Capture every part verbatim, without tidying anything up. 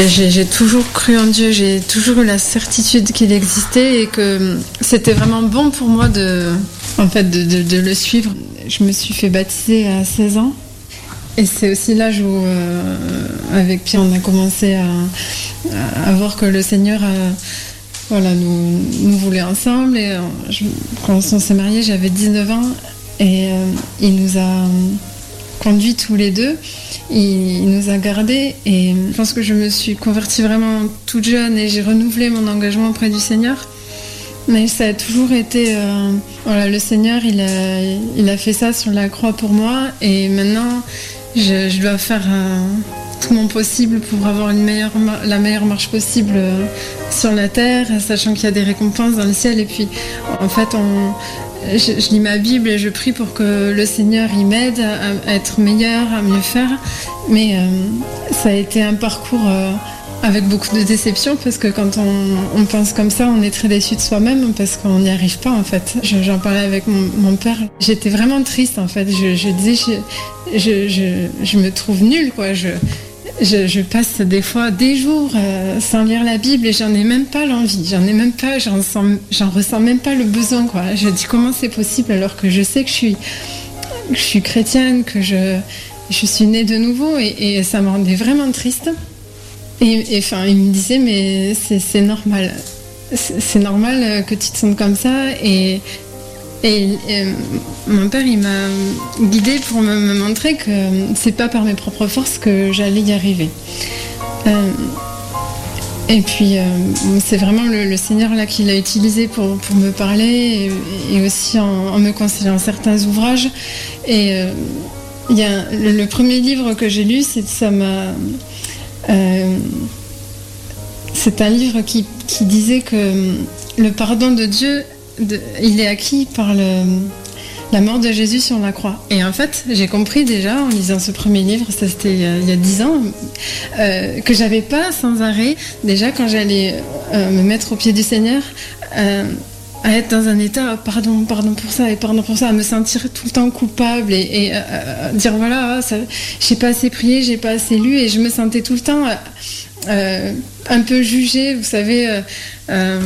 J'ai, j'ai toujours cru en Dieu, j'ai toujours eu la certitude qu'il existait et que c'était vraiment bon pour moi de, en fait, de, de, de le suivre. Je me suis fait baptiser à seize ans et c'est aussi l'âge où, euh, avec Pierre, on a commencé à, à voir que le Seigneur a, voilà, nous, nous voulait ensemble. Et je, quand on s'est mariés, j'avais dix-neuf ans et euh, il nous a conduits tous les deux. Il nous a gardés et je pense que je me suis convertie vraiment toute jeune et j'ai renouvelé mon engagement auprès du Seigneur. Mais ça a toujours été... Euh, voilà, le Seigneur, il a, il a fait ça sur la croix pour moi et maintenant, je, je dois faire euh, tout mon possible pour avoir une meilleure, la meilleure marche possible euh, sur la terre, sachant qu'il y a des récompenses dans le ciel. Et puis, en fait, on... Je, je lis ma Bible et je prie pour que le Seigneur il m'aide à, à être meilleur, à mieux faire. Mais euh, ça a été un parcours euh, avec beaucoup de déception parce que quand on, on pense comme ça, on est très déçu de soi-même parce qu'on n'y arrive pas en fait. Je, j'en parlais avec mon, mon père. J'étais vraiment triste en fait. Je, je disais, je, je, je, je me trouve nulle quoi. Je, Je, je passe des fois des jours euh, sans lire la Bible et j'en ai même pas l'envie, j'en ai même pas, j'en, sens, j'en ressens même pas le besoin quoi. Je dis comment c'est possible alors que je sais que je suis, que je suis chrétienne, que je, je suis née de nouveau et, et ça me rendait vraiment triste. Et enfin, il me disait mais c'est, c'est normal, c'est, c'est normal que tu te sentes comme ça et Et, et mon père, il m'a guidée pour me, me montrer que c'est pas par mes propres forces que j'allais y arriver. Euh, et puis, euh, c'est vraiment le, le Seigneur là qui l'a utilisé pour, pour me parler et, et aussi en, en me conseillant certains ouvrages. Et euh, il y a le, le premier livre que j'ai lu, c'est ça m'a. Euh, c'est un livre qui, qui disait que le pardon de Dieu. De, il est acquis par le, la mort de Jésus sur la croix. Et en fait, j'ai compris déjà en lisant ce premier livre, ça c'était il y a dix ans, euh, que j'avais pas sans arrêt, déjà quand j'allais euh, me mettre au pied du Seigneur, euh, à être dans un état, oh, pardon, pardon pour ça et pardon pour ça, à me sentir tout le temps coupable et, et euh, dire voilà, ça, j'ai pas assez prié, j'ai pas assez lu et je me sentais tout le temps euh, un peu jugée, vous savez, euh, euh,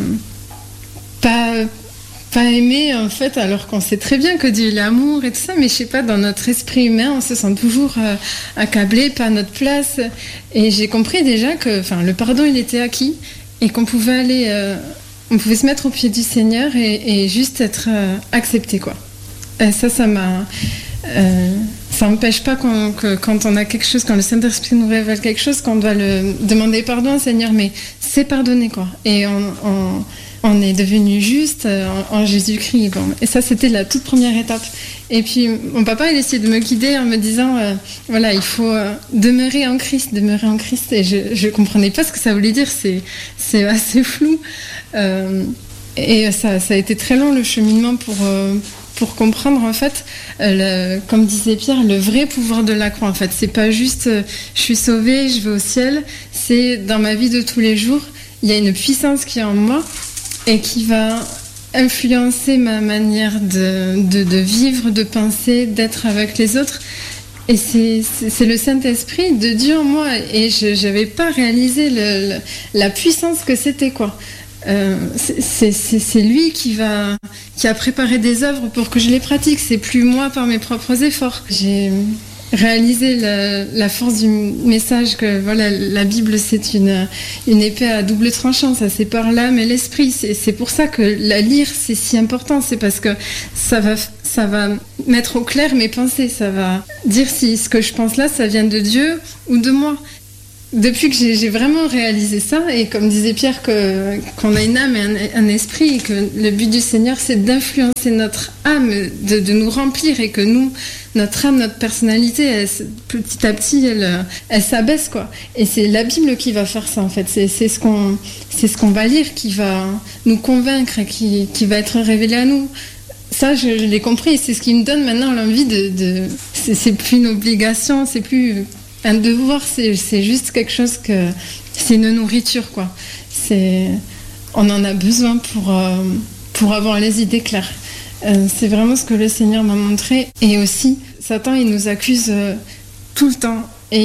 pas... pas aimé en fait, alors qu'on sait très bien que Dieu est l'amour et tout ça, mais je sais pas, dans notre esprit humain on se sent toujours euh, accablé, pas à notre place. Et j'ai compris déjà que enfin, le pardon il était acquis et qu'on pouvait aller euh, on pouvait se mettre au pied du Seigneur et, et juste être euh, accepté quoi. Et ça ça m'a euh, ça n'empêche pas qu'on, que quand on a quelque chose, quand le Saint-Esprit nous révèle quelque chose, qu'on doit le demander pardon au Seigneur, mais c'est pardonné quoi. Et on, on On est devenu juste en, en Jésus-Christ. Bon. Et ça, c'était la toute première étape. Et puis, mon papa, il essayait de me guider en me disant, euh, voilà, il faut euh, demeurer en Christ, demeurer en Christ. Et je ne comprenais pas ce que ça voulait dire. C'est, c'est assez flou. Euh, et ça, ça a été très long, le cheminement, pour, euh, pour comprendre, en fait, euh, le, comme disait Pierre, le vrai pouvoir de la croix. En fait, c'est pas juste, euh, je suis sauvée, je vais au ciel. C'est dans ma vie de tous les jours, il y a une puissance qui est en moi et qui va influencer ma manière de, de, de vivre, de penser, d'être avec les autres. Et c'est, c'est, c'est le Saint-Esprit de Dieu en moi. Et je n'avais pas réalisé le, le, la puissance que c'était, quoi. Euh, c'est, c'est, c'est, c'est lui qui, va, qui a préparé des œuvres pour que je les pratique. C'est plus moi par mes propres efforts. J'ai réalisé la, la force du message que voilà, la Bible c'est une, une épée à double tranchant, ça sépare l'âme et l'esprit. C'est, c'est pour ça que la lire c'est si important, c'est parce que ça va, ça va mettre au clair mes pensées, ça va dire si ce que je pense là ça vient de Dieu ou de moi. Depuis que j'ai, j'ai vraiment réalisé ça, et comme disait Pierre, que, qu'on a une âme et un, un esprit, et que le but du Seigneur, c'est d'influencer notre âme, de, de nous remplir, et que nous, notre âme, notre personnalité, elle, petit à petit, elle, elle s'abaisse, quoi. Et c'est la Bible qui va faire ça, en fait. C'est, c'est, ce, qu'on, c'est ce qu'on va lire qui va nous convaincre, et qui, qui va être révélé à nous. Ça, je, je l'ai compris, et c'est ce qui me donne maintenant l'envie de... de c'est, c'est plus une obligation, c'est plus... Un devoir, c'est, c'est juste quelque chose que... C'est une nourriture, quoi. C'est, on en a besoin pour, euh, pour avoir les idées claires. Euh, c'est vraiment ce que le Seigneur m'a montré. Et aussi, Satan, il nous accuse euh, tout le temps. Et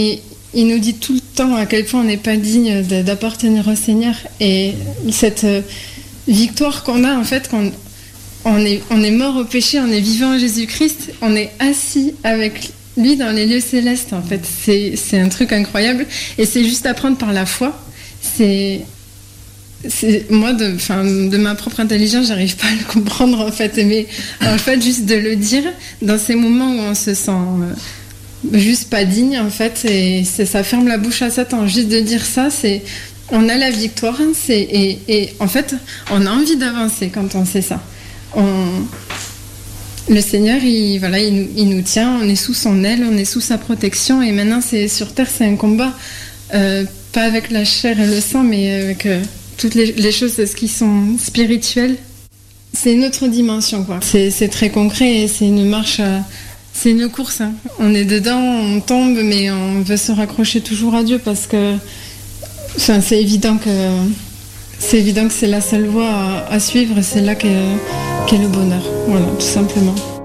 il nous dit tout le temps à quel point on n'est pas digne de, d'appartenir au Seigneur. Et cette euh, victoire qu'on a, en fait, quand on est, on est mort au péché, on est vivant en Jésus-Christ, on est assis avec lui dans les lieux célestes, en fait. C'est, c'est un truc incroyable. Et c'est juste à prendre par la foi. C'est... C'est, moi, de, enfin, de ma propre intelligence, j'arrive pas à le comprendre, en fait. Mais en fait, juste de le dire, dans ces moments où on se sent euh, juste pas digne, en fait, et c'est, ça ferme la bouche à Satan. Juste de dire ça, c'est, on a la victoire, c'est, et, et en fait, on a envie d'avancer quand on sait ça. On, le Seigneur, il, voilà, il, il nous tient, on est sous son aile, on est sous sa protection, et maintenant, c'est, sur terre, c'est un combat, euh, pas avec la chair et le sang, mais avec... Euh, toutes les, les choses ce qui sont spirituelles, c'est une autre dimension, quoi. C'est, c'est très concret et c'est une marche, à, c'est une course. Hein. On est dedans, on tombe, mais on veut se raccrocher toujours à Dieu parce que, enfin, c'est évident que c'est évident que c'est la seule voie à, à suivre. C'est là qu'est, qu'est le bonheur. Voilà, tout simplement.